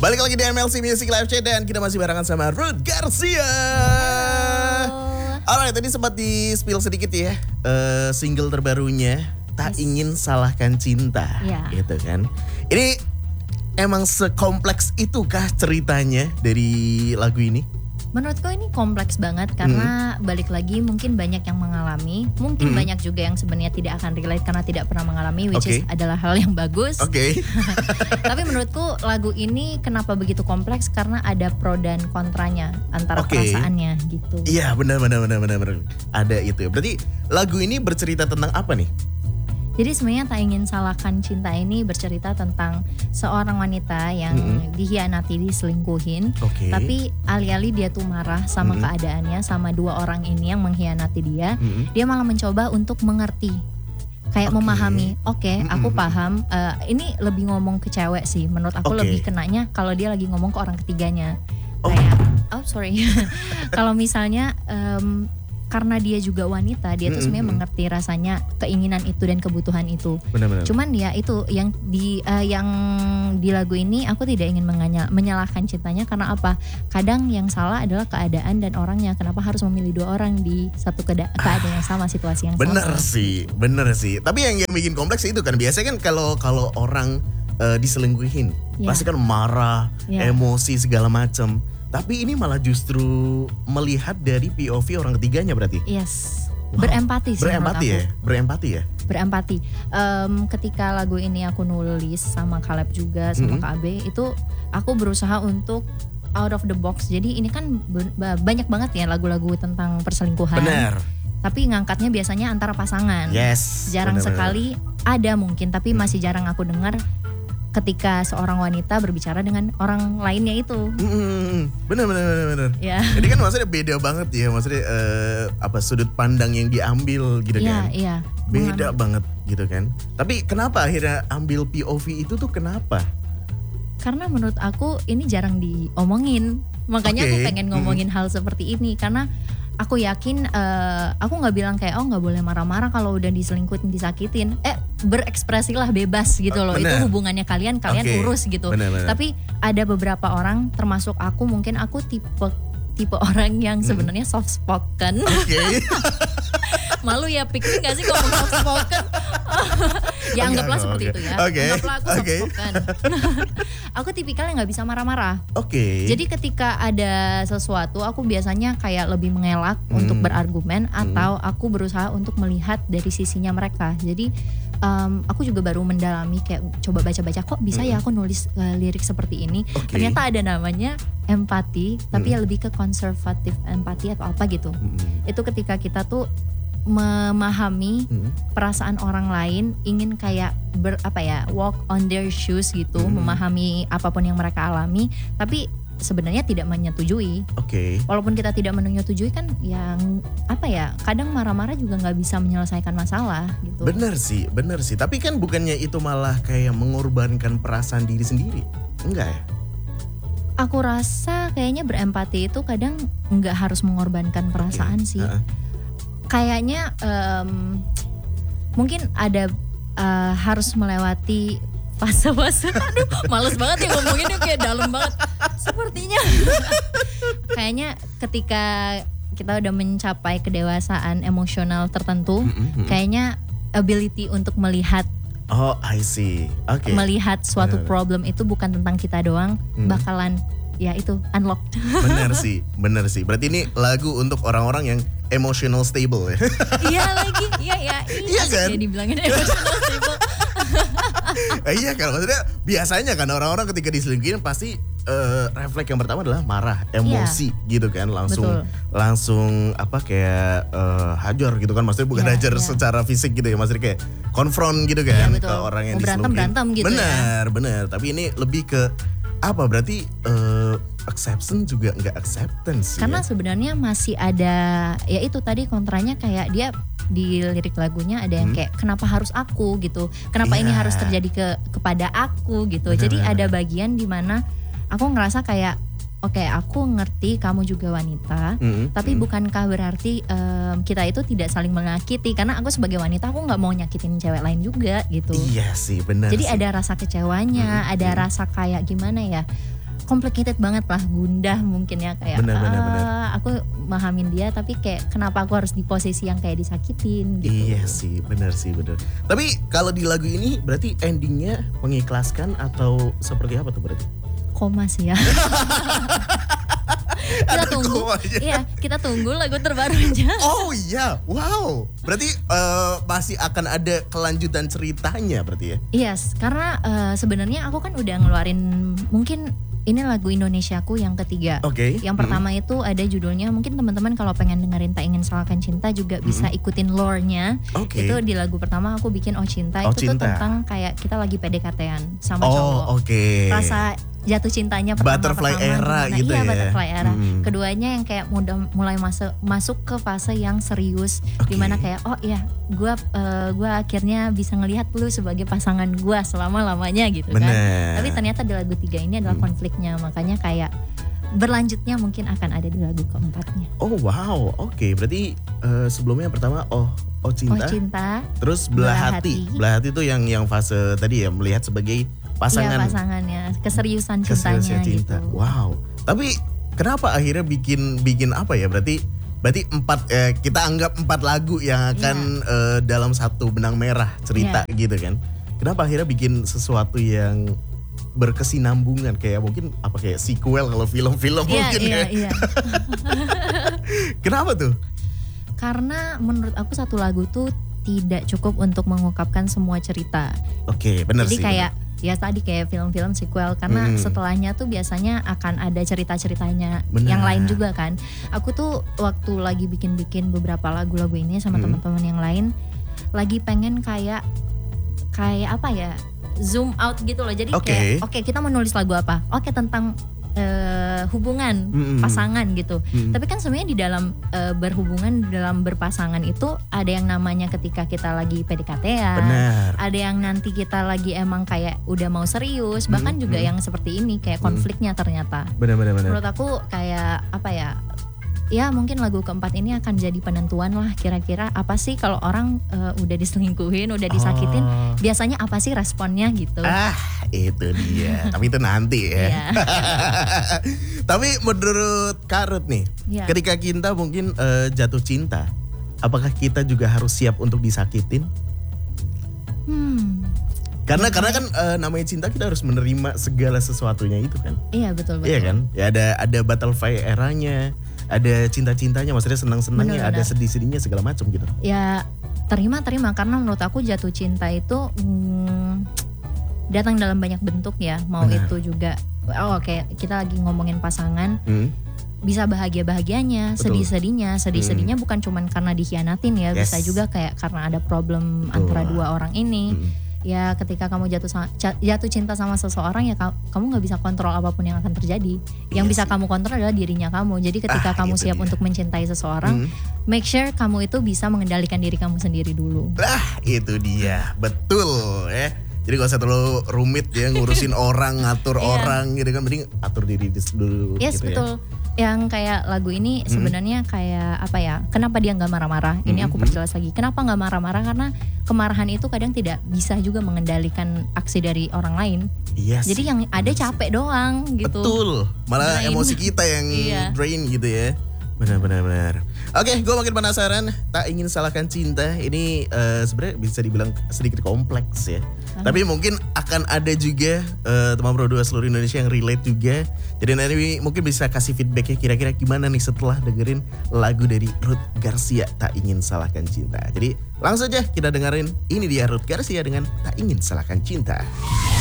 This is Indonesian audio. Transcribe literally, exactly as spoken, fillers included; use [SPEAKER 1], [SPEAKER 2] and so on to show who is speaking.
[SPEAKER 1] Balik lagi di M L C Music Live Chat dan kita masih barengan sama Ruth Garcia. Alright, tadi sempat di spill sedikit ya, uh, single terbarunya Tak
[SPEAKER 2] Yes.
[SPEAKER 1] Ingin Salahkan Cinta,
[SPEAKER 2] Ya.
[SPEAKER 1] gitu kan. Ini emang sekompleks itukah ceritanya dari lagu ini?
[SPEAKER 2] Menurutku ini kompleks banget karena hmm. balik lagi mungkin banyak yang mengalami, mungkin hmm. banyak juga yang sebenarnya tidak akan relate karena tidak pernah mengalami, which
[SPEAKER 1] okay.
[SPEAKER 2] is adalah hal yang bagus.
[SPEAKER 1] Oke. Okay.
[SPEAKER 2] Tapi menurutku lagu ini kenapa begitu kompleks karena ada pro dan kontranya antara
[SPEAKER 1] okay.
[SPEAKER 2] perasaannya gitu.
[SPEAKER 1] Iya benar benar benar benar benar. Ada itu ya. Berarti lagu ini bercerita tentang apa nih?
[SPEAKER 2] Jadi sebenarnya Tak Ingin Salahkan Cinta ini bercerita tentang seorang wanita yang mm-hmm. dihianati, diselingkuhin.
[SPEAKER 1] Okay.
[SPEAKER 2] Tapi alih-alih dia tuh marah sama mm-hmm. keadaannya, sama dua orang ini yang mengkhianati dia, mm-hmm. dia malah mencoba untuk mengerti. Kayak okay. memahami, oke okay, mm-hmm. aku paham, uh, ini lebih ngomong ke cewek sih. Menurut aku okay. lebih kenanya kalau dia lagi ngomong ke orang ketiganya.
[SPEAKER 1] Oh.
[SPEAKER 2] Kayak, oh sorry, kalau misalnya... Um, karena dia juga wanita, dia tuh sebenarnya mm-hmm. mengerti rasanya keinginan itu dan kebutuhan itu.
[SPEAKER 1] Benar-benar.
[SPEAKER 2] Cuman ya itu yang di uh, yang di lagu ini aku tidak ingin menganya, menyalahkan cintanya karena apa? Kadang yang salah adalah keadaan dan orangnya. Kenapa harus memilih dua orang di satu keda- keadaan yang sama, situasi yang
[SPEAKER 1] bener
[SPEAKER 2] sama?
[SPEAKER 1] Bener sih, bener sih. Tapi yang yang bikin kompleks itu kan biasanya kan kalau kalau orang uh, diselingkuhin, yeah. pasti kan marah, yeah. emosi segala macam. Tapi ini malah justru melihat dari P O V orang ketiganya berarti.
[SPEAKER 2] Yes. Wow. Berempati sih.
[SPEAKER 1] Berempati ya? Berempati ya?
[SPEAKER 2] Berempati. Um, ketika lagu ini aku nulis sama Caleb juga, sama mm-hmm. K A B, itu aku berusaha untuk out of the box. Jadi ini kan banyak banget ya lagu-lagu tentang perselingkuhan.
[SPEAKER 1] Benar.
[SPEAKER 2] Tapi ngangkatnya biasanya antara pasangan.
[SPEAKER 1] Yes.
[SPEAKER 2] Jarang
[SPEAKER 1] bener,
[SPEAKER 2] sekali
[SPEAKER 1] bener.
[SPEAKER 2] ada mungkin, tapi masih jarang aku dengar ketika seorang wanita berbicara dengan orang lainnya itu.
[SPEAKER 1] Mm-hmm. Bener bener bener bener.
[SPEAKER 2] Ya.
[SPEAKER 1] Jadi kan maksudnya beda banget ya, maksudnya uh, apa sudut pandang yang diambil gitu
[SPEAKER 2] ya,
[SPEAKER 1] kan.
[SPEAKER 2] Iya.
[SPEAKER 1] Beda
[SPEAKER 2] Mengambil.
[SPEAKER 1] banget gitu kan. Tapi kenapa akhirnya ambil P O V itu tuh kenapa?
[SPEAKER 2] Karena menurut aku ini jarang diomongin. Makanya okay. aku pengen ngomongin mm. hal seperti ini karena aku yakin uh, aku nggak bilang kayak oh nggak boleh marah-marah kalau udah diselingkuhin, disakitin. Eh berekspresilah bebas gitu loh.
[SPEAKER 1] Bener.
[SPEAKER 2] Itu hubungannya kalian, kalian okay. urus gitu.
[SPEAKER 1] Bener, bener.
[SPEAKER 2] Tapi ada beberapa orang termasuk aku, mungkin aku tipe tipe orang yang sebenarnya hmm. soft spoken.
[SPEAKER 1] Okay.
[SPEAKER 2] Malu ya pikir gak sih ngomong soft spoken? Ya anggaplah okay, seperti
[SPEAKER 1] okay.
[SPEAKER 2] itu ya.
[SPEAKER 1] Okay.
[SPEAKER 2] Anggaplah aku
[SPEAKER 1] okay.
[SPEAKER 2] soft spoken. Aku tipikal yang gak bisa marah-marah.
[SPEAKER 1] Oke. Okay.
[SPEAKER 2] Jadi ketika ada sesuatu aku biasanya kayak lebih mengelak hmm. untuk berargumen atau hmm. aku berusaha untuk melihat dari sisinya mereka. Jadi um, aku juga baru mendalami kayak coba baca-baca kok bisa hmm. ya aku nulis uh, lirik seperti ini. Okay. Ternyata ada namanya empati, tapi hmm. ya lebih ke konservatif empati atau apa gitu. Hmm. Itu ketika kita tuh memahami hmm. perasaan orang lain, ingin kayak ber apa ya walk on their shoes gitu, hmm. memahami apapun yang mereka alami, tapi sebenarnya tidak menyetujui.
[SPEAKER 1] Oke. Okay.
[SPEAKER 2] Walaupun kita tidak menyetujui kan, yang apa ya, kadang marah-marah juga nggak bisa menyelesaikan masalah gitu.
[SPEAKER 1] Bener sih, bener sih. Tapi kan bukannya itu malah kayak mengorbankan perasaan diri sendiri, enggak ya?
[SPEAKER 2] Aku rasa kayaknya berempati itu kadang nggak harus mengorbankan perasaan okay. sih. Uh-uh. Kayaknya um, mungkin ada uh, harus melewati fase-fase. Aduh, males banget ya ngomonginnya kayak dalam banget. Sepertinya. Kayaknya ketika kita udah mencapai kedewasaan emosional tertentu, mm-hmm. kayaknya ability untuk melihat.
[SPEAKER 1] Oh, I see. Oke. Okay.
[SPEAKER 2] Melihat suatu bener. Problem itu bukan tentang kita doang, hmm. bakalan ya itu unlocked.
[SPEAKER 1] Bener sih, bener sih. Berarti ini lagu untuk orang-orang yang emotional stable ya.
[SPEAKER 2] Iya lagi, iya ya.
[SPEAKER 1] Iya kan?
[SPEAKER 2] Ya dibilangin emotional stable.
[SPEAKER 1] Iya kan, maksudnya biasanya kan orang-orang ketika diselingkuhin pasti uh, refleks yang pertama adalah marah, emosi yeah. gitu kan, langsung Betul. langsung apa kayak uh, hajar gitu kan, maksudnya bukan yeah, hajar yeah. secara fisik gitu ya, maksudnya kayak konfront gitu kan yeah, ke orang yang diselingkuhin.
[SPEAKER 2] Berantem-berantem gitu
[SPEAKER 1] bener,
[SPEAKER 2] ya.
[SPEAKER 1] Bener, tapi ini lebih ke apa berarti uh, acceptance juga nggak acceptance
[SPEAKER 2] karena
[SPEAKER 1] ya?
[SPEAKER 2] Sebenarnya masih ada ya itu tadi kontranya, kayak dia di lirik lagunya ada yang hmm. kayak kenapa harus aku gitu, kenapa yeah. ini harus terjadi ke kepada aku gitu. Bener, jadi bener. Ada bagian dimana aku ngerasa kayak oke okay, aku ngerti kamu juga wanita, mm-hmm. tapi mm-hmm. bukankah berarti um, kita itu tidak saling menyakiti, karena aku sebagai wanita aku nggak mau nyakitin cewek lain juga gitu.
[SPEAKER 1] Iya sih benar.
[SPEAKER 2] Jadi
[SPEAKER 1] sih.
[SPEAKER 2] ada rasa kecewanya, mm-hmm. ada rasa kayak gimana ya, complicated banget lah, gundah mungkin ya kayak
[SPEAKER 1] bener, bener,
[SPEAKER 2] uh,
[SPEAKER 1] bener.
[SPEAKER 2] aku memahamin dia tapi kayak kenapa aku harus di posisi yang kayak disakitin gitu.
[SPEAKER 1] Iya sih, benar sih, benar. Tapi kalau di lagu ini berarti endingnya mengikhlaskan atau seperti apa tuh berarti?
[SPEAKER 2] Koma sih ya. Kita
[SPEAKER 1] Ada
[SPEAKER 2] tunggu,
[SPEAKER 1] komanya.
[SPEAKER 2] iya kita tunggu lagu terbarunya.
[SPEAKER 1] Oh iya, wow. Berarti uh, masih akan ada kelanjutan ceritanya berarti ya?
[SPEAKER 2] Yes, karena uh, sebenarnya aku kan udah ngeluarin mungkin ini lagu Indonesiaku yang ketiga.
[SPEAKER 1] Oke.
[SPEAKER 2] Yang pertama hmm. itu ada judulnya, mungkin teman-teman kalau pengen dengerin Tak Ingin Salahkan Cinta juga hmm. bisa ikutin lore-nya.
[SPEAKER 1] Oke.
[SPEAKER 2] Itu di lagu pertama aku bikin Oh Cinta,
[SPEAKER 1] Oh,
[SPEAKER 2] itu
[SPEAKER 1] Cinta.
[SPEAKER 2] tuh tentang kayak kita lagi P D K T-an sama
[SPEAKER 1] Oh,
[SPEAKER 2] cowok.
[SPEAKER 1] oke. Okay.
[SPEAKER 2] Rasa jatuh cintanya pertama
[SPEAKER 1] Butterfly
[SPEAKER 2] pertama
[SPEAKER 1] era
[SPEAKER 2] gimana?
[SPEAKER 1] gitu
[SPEAKER 2] iya,
[SPEAKER 1] ya.
[SPEAKER 2] Butterfly era.
[SPEAKER 1] Hmm.
[SPEAKER 2] Keduanya yang kayak mudah mulai masuk masuk ke fase yang serius,
[SPEAKER 1] Okay.
[SPEAKER 2] dimana kayak oh iya, gue uh, gua akhirnya bisa ngelihat lu sebagai pasangan gue selama lamanya gitu
[SPEAKER 1] Bener.
[SPEAKER 2] kan. Tapi ternyata di lagu tiga ini adalah
[SPEAKER 1] Hmm.
[SPEAKER 2] konfliknya, makanya kayak berlanjutnya mungkin akan ada di lagu keempatnya.
[SPEAKER 1] Oh wow, oke. Okay. Berarti uh, sebelumnya yang pertama oh oh cinta.
[SPEAKER 2] Oh Cinta.
[SPEAKER 1] Terus belah,
[SPEAKER 2] Belah
[SPEAKER 1] hati.
[SPEAKER 2] Hati.
[SPEAKER 1] Belah hati itu yang yang fase tadi ya, melihat sebagai pasangan.
[SPEAKER 2] Iya, pasangannya, keseriusan cintanya
[SPEAKER 1] Keseriusan cinta.
[SPEAKER 2] gitu.
[SPEAKER 1] Wow. Tapi kenapa akhirnya bikin bikin apa ya? Berarti berarti empat eh, kita anggap empat lagu yang akan eh, dalam satu benang merah cerita gitu kan? Kenapa akhirnya bikin sesuatu yang berkesinambungan kayak mungkin apa kayak sequel kalau film-film
[SPEAKER 2] Iya,
[SPEAKER 1] mungkin
[SPEAKER 2] iya,
[SPEAKER 1] ya?
[SPEAKER 2] iya.
[SPEAKER 1] Kenapa tuh?
[SPEAKER 2] Karena menurut aku satu lagu tuh tidak cukup untuk mengungkapkan semua cerita.
[SPEAKER 1] Oke, benar
[SPEAKER 2] Jadi
[SPEAKER 1] sih.
[SPEAKER 2] kayak ya tadi kayak film-film sequel karena
[SPEAKER 1] Hmm.
[SPEAKER 2] setelahnya tuh biasanya akan ada cerita-ceritanya
[SPEAKER 1] Benar.
[SPEAKER 2] yang lain juga kan. Aku tuh waktu lagi bikin-bikin beberapa lagu-lagu ini sama
[SPEAKER 1] Hmm.
[SPEAKER 2] teman-teman yang lain lagi pengen kayak kayak apa ya? Zoom out gitu loh. Jadi
[SPEAKER 1] Oke.
[SPEAKER 2] kayak oke kita mau nulis lagu apa? Oke tentang eh, hubungan
[SPEAKER 1] Mm-mm.
[SPEAKER 2] pasangan gitu.
[SPEAKER 1] Mm.
[SPEAKER 2] Tapi kan sebenarnya di dalam eh, berhubungan dalam berpasangan itu ada yang namanya ketika kita lagi P D K T-an.
[SPEAKER 1] Benar.
[SPEAKER 2] Ada yang nanti kita lagi emang kayak udah mau serius, bahkan
[SPEAKER 1] Hmm,
[SPEAKER 2] juga
[SPEAKER 1] hmm.
[SPEAKER 2] yang seperti ini kayak
[SPEAKER 1] Hmm.
[SPEAKER 2] konfliknya ternyata.
[SPEAKER 1] Benar benar benar.
[SPEAKER 2] Menurut aku kayak apa ya? Ya mungkin lagu keempat ini akan jadi penentuan lah kira-kira apa sih kalau orang eh, udah diselingkuhin, udah disakitin,
[SPEAKER 1] Oh.
[SPEAKER 2] biasanya apa sih responnya gitu.
[SPEAKER 1] Ah, itu dia. Tapi itu nanti ya.
[SPEAKER 2] Iya.
[SPEAKER 1] Tapi menurut Karut nih,
[SPEAKER 2] Iya.
[SPEAKER 1] ketika kita mungkin eh, jatuh cinta, apakah kita juga harus siap untuk disakitin?
[SPEAKER 2] Hmm.
[SPEAKER 1] Karena
[SPEAKER 2] Ya,
[SPEAKER 1] karena kan eh, namanya cinta kita harus menerima segala sesuatunya itu kan.
[SPEAKER 2] Iya betul betul.
[SPEAKER 1] Iya kan? Ya ada ada butterfly eranya, ada cinta-cintanya, maksudnya senang-senangnya,
[SPEAKER 2] Benar,
[SPEAKER 1] ada
[SPEAKER 2] benar.
[SPEAKER 1] sedih-sedihnya segala macam gitu.
[SPEAKER 2] Ya terima terima karena menurut aku jatuh cinta itu hmm, datang dalam banyak bentuk ya. Mau
[SPEAKER 1] Benar.
[SPEAKER 2] itu juga oh oke kita lagi ngomongin pasangan.
[SPEAKER 1] Hmm.
[SPEAKER 2] Bisa bahagia-bahagianya,
[SPEAKER 1] Betul.
[SPEAKER 2] sedih-sedihnya, sedih-sedihnya bukan cuman karena dikhianatin ya,
[SPEAKER 1] Yes.
[SPEAKER 2] bisa juga kayak karena ada problem
[SPEAKER 1] Betul.
[SPEAKER 2] antara dua orang ini.
[SPEAKER 1] Hmm.
[SPEAKER 2] Ya ketika kamu jatuh sa- ca- jatuh cinta sama seseorang ya ka- kamu nggak bisa kontrol apapun yang akan terjadi. Yang
[SPEAKER 1] Iya
[SPEAKER 2] bisa
[SPEAKER 1] sih.
[SPEAKER 2] kamu kontrol adalah dirinya kamu. Jadi ketika
[SPEAKER 1] Ah,
[SPEAKER 2] kamu
[SPEAKER 1] itu
[SPEAKER 2] siap
[SPEAKER 1] dia.
[SPEAKER 2] untuk mencintai seseorang,
[SPEAKER 1] Hmm.
[SPEAKER 2] make sure kamu itu bisa mengendalikan diri kamu sendiri dulu.
[SPEAKER 1] Ah, itu dia. Betul ya. Jadi gak usah terlalu rumit ya ngurusin orang, ngatur
[SPEAKER 2] Iya.
[SPEAKER 1] orang gitu kan. Mending atur diri dulu
[SPEAKER 2] Yes
[SPEAKER 1] gitu
[SPEAKER 2] betul. Yang kayak lagu ini
[SPEAKER 1] Hmm.
[SPEAKER 2] sebenarnya kayak apa ya? Kenapa dia nggak marah-marah? Ini
[SPEAKER 1] Hmm,
[SPEAKER 2] aku
[SPEAKER 1] hmm.
[SPEAKER 2] perjelas lagi. Kenapa nggak marah-marah? Karena kemarahan itu kadang tidak bisa juga mengendalikan aksi dari orang lain.
[SPEAKER 1] ya. Iya
[SPEAKER 2] Jadi
[SPEAKER 1] sih.
[SPEAKER 2] yang ada
[SPEAKER 1] Bener sih.
[SPEAKER 2] capek doang gitu.
[SPEAKER 1] Betul. Malah
[SPEAKER 2] Drain.
[SPEAKER 1] emosi kita yang
[SPEAKER 2] Iya.
[SPEAKER 1] drain gitu ya. Benar-benar benar. Oke, gue makin penasaran. Tak Ingin Salahkan Cinta ini eh, sebenarnya bisa dibilang sedikit kompleks ya.
[SPEAKER 2] Banget.
[SPEAKER 1] Tapi mungkin akan ada juga eh, teman Pro dua seluruh Indonesia yang relate juga. Jadi nanti mungkin bisa kasih feedback ya kira-kira gimana nih setelah dengerin lagu dari Ruth Garcia Tak Ingin Salahkan Cinta. Jadi langsung aja kita dengerin ini dia Ruth Garcia dengan Tak Ingin Salahkan Cinta.